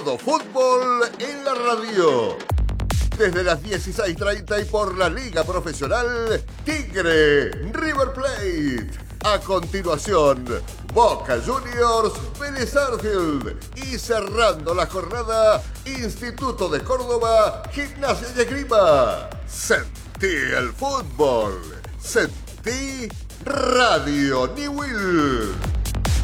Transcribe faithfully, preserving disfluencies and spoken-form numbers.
Todo fútbol en la radio. Desde las dieciséis treinta y por la Liga Profesional Tigre River Plate. A continuación, Boca Juniors Vélez Sarsfield. Y cerrando la jornada, Instituto de Córdoba Gimnasia y Esgrima. Sentí el fútbol. Sentí Radio Newell.